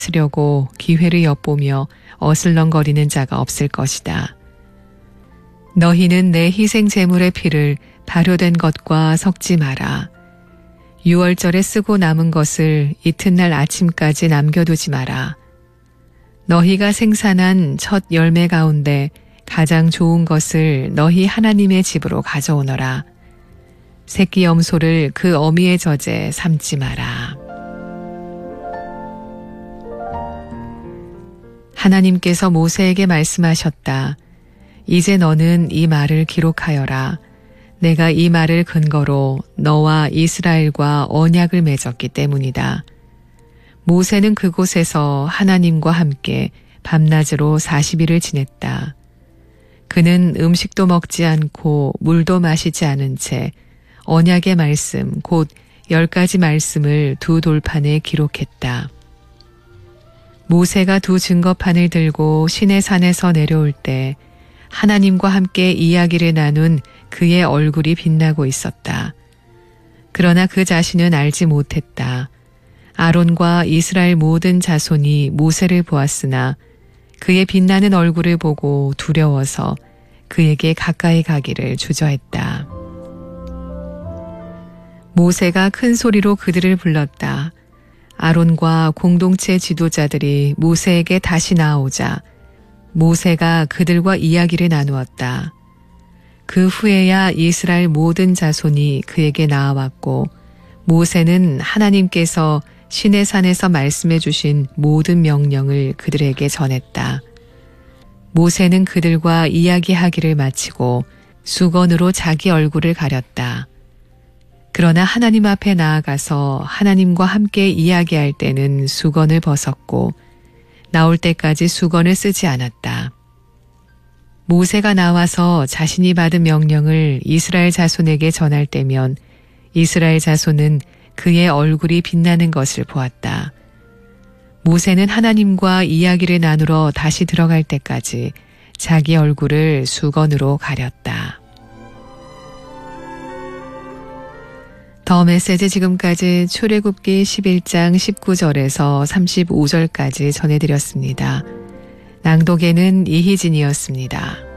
쓰려고 기회를 엿보며 어슬렁거리는 자가 없을 것이다. 너희는 내 희생 제물의 피를 발효된 것과 섞지 마라. 유월절에 쓰고 남은 것을 이튿날 아침까지 남겨두지 마라. 너희가 생산한 첫 열매 가운데 가장 좋은 것을 너희 하나님의 집으로 가져오너라. 새끼 염소를 그 어미의 젖에 삶지 마라. 하나님께서 모세에게 말씀하셨다. 이제 너는 이 말을 기록하여라. 내가 이 말을 근거로 너와 이스라엘과 언약을 맺었기 때문이다. 모세는 그곳에서 하나님과 함께 밤낮으로 40일을 지냈다. 그는 음식도 먹지 않고 물도 마시지 않은 채 언약의 말씀 곧 10가지 말씀을 두 돌판에 기록했다. 모세가 두 증거판을 들고 시내산에서 내려올 때 하나님과 함께 이야기를 나눈 그의 얼굴이 빛나고 있었다. 그러나 그 자신은 알지 못했다. 아론과 이스라엘 모든 자손이 모세를 보았으나 그의 빛나는 얼굴을 보고 두려워서 그에게 가까이 가기를 주저했다. 모세가 큰 소리로 그들을 불렀다. 아론과 공동체 지도자들이 모세에게 다시 나아오자 모세가 그들과 이야기를 나누었다. 그 후에야 이스라엘 모든 자손이 그에게 나아왔고 모세는 하나님께서 시내산에서 말씀해 주신 모든 명령을 그들에게 전했다. 모세는 그들과 이야기하기를 마치고 수건으로 자기 얼굴을 가렸다. 그러나 하나님 앞에 나아가서 하나님과 함께 이야기할 때는 수건을 벗었고 나올 때까지 수건을 쓰지 않았다. 모세가 나와서 자신이 받은 명령을 이스라엘 자손에게 전할 때면 이스라엘 자손은 그의 얼굴이 빛나는 것을 보았다. 모세는 하나님과 이야기를 나누러 다시 들어갈 때까지 자기 얼굴을 수건으로 가렸다. 더 메시지 지금까지 출애굽기 11장 19절에서 35절까지 전해드렸습니다. 낭독에는 이희진이었습니다.